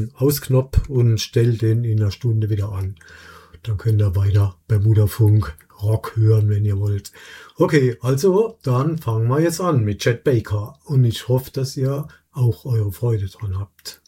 Ausknopf und stellt den in einer Stunde wieder an. Dann könnt ihr weiter Bermuda-Funk Rock hören, wenn ihr wollt. Okay, also dann fangen wir jetzt an mit Chet Baker und ich hoffe, dass ihr auch eure Freude dran habt.